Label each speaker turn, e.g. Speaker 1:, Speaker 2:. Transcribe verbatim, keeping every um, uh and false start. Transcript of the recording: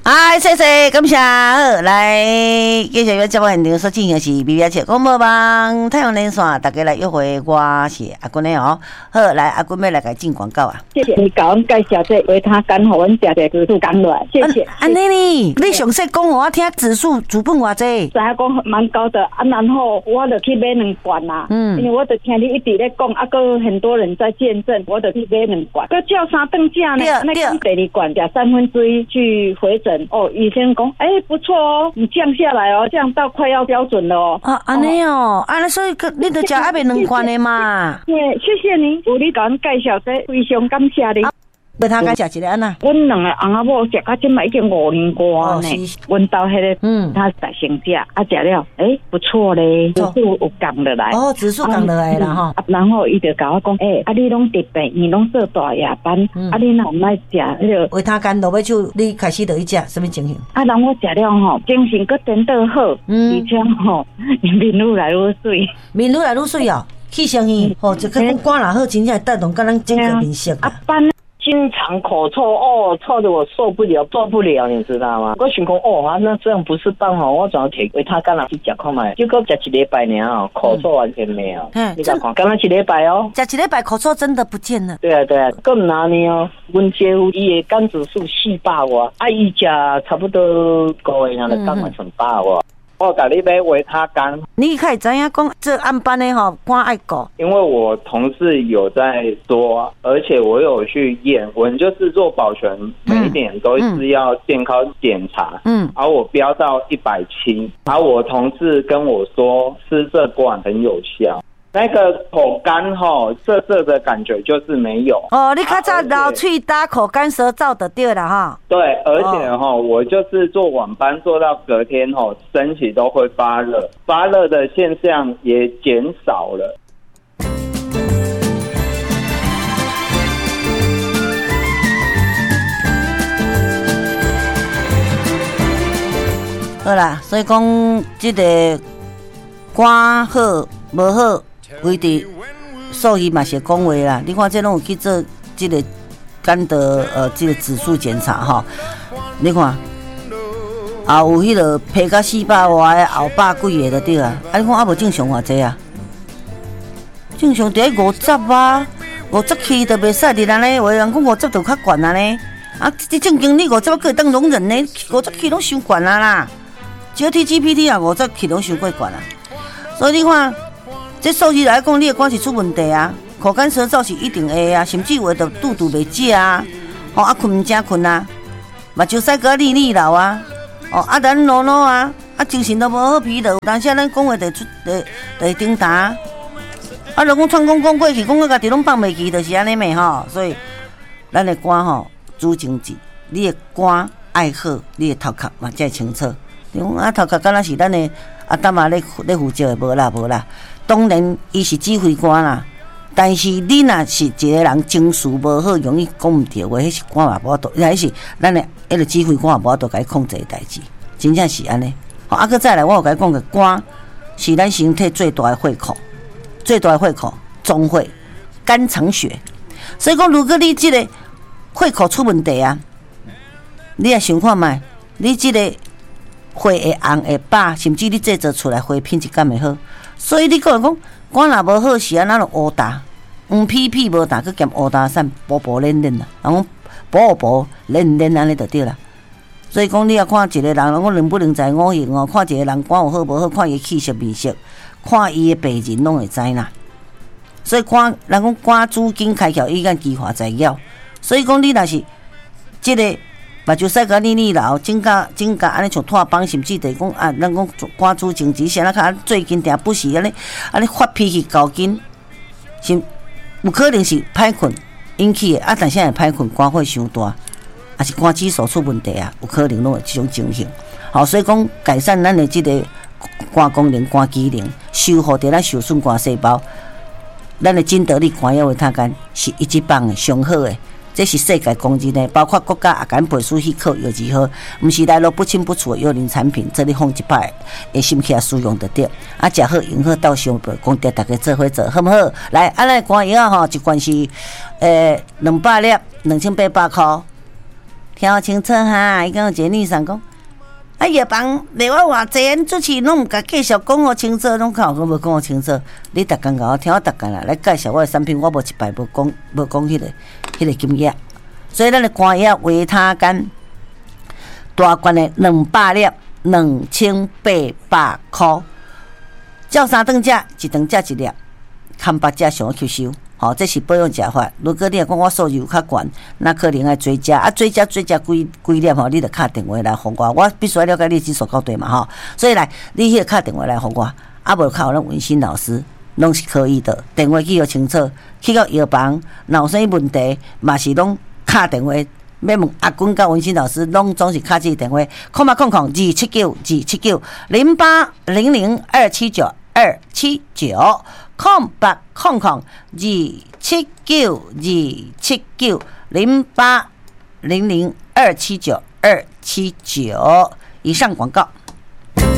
Speaker 1: 哎，谢谢，感谢。好，来继续要接我现场所进行的是 B B S 广播网太阳连线，大家来约会，我是阿君的哦。好，来阿君要来给进广告啊。
Speaker 2: 谢谢你给我们介绍这维他干，给我们吃的指数降落来，谢谢。
Speaker 1: 安尼呢，你详细讲我听指数主本偌济？
Speaker 2: 知影讲蛮高的啊，然后我就去买两罐啦。嗯，因为我就听你一直在讲，啊，个很多人在见证，我就去买两罐。个叫三顿价呢，那个第二罐加三分之一去回诊。哦，医生讲，哎、欸，不错哦，你降下来哦，降到快要标准了哦。
Speaker 1: 啊，安尼哦，安尼所以你都食阿袂两罐的嘛。
Speaker 2: 谢谢您，有你给我们介绍这，非常感谢你。
Speaker 1: 为他敢食一个安那？
Speaker 2: 阮两个翁仔某食到即摆已经五年多呢。阮到迄个，嗯，他大成食，啊食了，诶，不错咧，指数有降落来。
Speaker 1: 哦，指数降落来啦吼。
Speaker 2: 然后伊就甲我讲，诶，啊你拢特别，你拢做大夜班，啊你哪卖食迄个？
Speaker 1: 为他干落尾手，你开始就去食，什么情形？
Speaker 2: 啊，然后我食了吼，精神搁真得好，而且吼，面愈来愈水，
Speaker 1: 面愈来愈水哦，气色呢，吼，就跟肝若好，真正带动甲咱整个面色啊。
Speaker 3: 经常口臭哦，臭的我受不了，受不了，你知道吗？我想讲哦，啊，那这样不是办好，我怎么摕维他干拿去吃看卖？结果吃一礼拜呢哦，口臭完全没有。嗯，你看看，刚刚一礼拜哦，
Speaker 1: 吃一礼拜口臭真的不见了。
Speaker 3: 对啊对啊，更拿呢哦，阮姐夫伊的肝指数四百哇，啊伊吃差不多个月，然后肝完成百哇。我甲你买维他干，
Speaker 1: 你开始知影讲这暗班的吼，肝爱顾。
Speaker 3: 因为我同事有在说，而且我有去验，我们就是做保全，每一年都是要健康检查，嗯，而我飙到一百七，而我同事跟我说，吃这罐很有效。那个口干吼，涩涩的感觉就是没有
Speaker 1: 哦。你较早流喙打口干舌燥的对了哈。
Speaker 3: 对，而且哈、哦，我就是做晚班做到隔天吼，身体都会发热，发热的现象也减少了。
Speaker 1: 好啦，所以讲这个肝好无好。规直数据嘛是讲话啦，你看这拢有去做这个肝的呃这个指数检查哈，你看，也有迄个皮到四百外的，后百几个就对啊。啊，你看啊无正常偌济啊？正常伫喺五十啊，五十起都袂使伫咱咧，有人讲五十就较悬啊呢。啊，这正经你五十可以当容忍呢，五十起拢伤悬啊啦。只 T G P T 啊，五十起拢伤过悬啊。所以你看。这数据来讲，你的肝是出问题啊，口干舌燥是一定会啊，甚至有的肚肚袂食啊，哦啊困唔正困啊，目睭屎个腻腻流啊，哦啊咱老老啊，啊精神都无好，疲劳，但是咱讲话就出就就顶打，啊如果串讲讲过去，讲个家己拢放袂记，就是安尼咪吼，所以咱的肝吼主经济，你的肝爱好，你的头壳嘛才清楚。你讲啊头壳敢若是咱的阿达嘛咧咧负责的，无啦无啦。当然，伊是指挥官啦，但是你若是一个人情绪无好，容易讲毋对话，迄是官嘛无法度，迄是咱的迄个指挥官也无法度甲伊控制的代志，真正是安尼。好，啊，佮再来，我有甲伊讲个肝是咱身体最大的血库，最大的血库总血肝藏血，所以讲，如果你即个血库出问题啊，你也想看觅，你即个血会红会白，甚至你制作出来血品质敢会好。所以你讲讲肝若无好时啊，咱就乌大，黄屁屁无大，佮兼乌大散，薄薄嫩嫩啦，人讲薄薄嫩嫩安尼就对啦。所以讲你要看一个人，我能不能在五行哦？看一个人肝有好无好，看伊气色面色，看伊的病人拢会知啦。所以肝人讲肝主筋开窍，伊敢奇化在了。所以讲你若是即、这个。目睭屎个腻腻流，整甲整甲安尼像脱帮，甚至就是讲啊，咱讲肝主情志，啥那较最近定不时安尼安尼发脾气高紧，是有可能是歹困引起的，啊，但是会歹困，肝火伤大，也是肝指数出问题啊，有可能拢有这种情形。好，所以讲改善咱的这个肝功能、肝机能，修复着咱受损肝细胞，咱的金得力肝药维他干是一级棒的，上好的。这是世界公认的，包括国家也敢背书去考药剂好，不是来路不清不楚的幽灵产品，这里放一摆，会心起来使用得着。啊，食好用好到上辈功德，大家做伙做，好不好？来，安尼肝药吼，一罐是，呃，两百粒，两千八百块。 听好清楚哈。伊讲有一个女生讲，啊药房另外偌济，恁主持人拢毋甲介绍讲我清楚，拢看我无讲我清楚。你逐工甲我听我逐工啦，来介绍我的产品，我无一摆无讲无讲迄个迄个金额。所以咱的肝药维他甘大罐的两百粒，两千八百块。照三顿食，一顿食一粒，看八只上吸收。吼、哦，这是保养食法。如果你若讲我素质有较悬，那可能爱多食啊，多食多食几几粒吼，你着敲电话来互我，我必须要了解你指数到底嘛吼。所以来，你迄个敲电话来互我，啊无敲咱文心老师，拢是可以的。电话记号清楚，去到药房，若有啥物问题，嘛是拢敲电话。要问阿君甲文心老师，拢总是敲这个电话，空八空空二七九二七九零八零零二七九二七九。空八空空二七九二七九零八零零二七九二七九。以上广告。